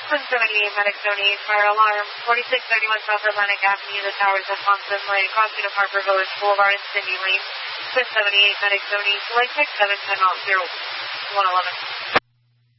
178 Medic Zone 8, fire alarm, 4631 South Atlantic Avenue, the towers of Thompson Lane, crossing of Harper Village Boulevard and Cindy Lane. 178 Medic Zone 8, flight 67, 10 out 0, 111.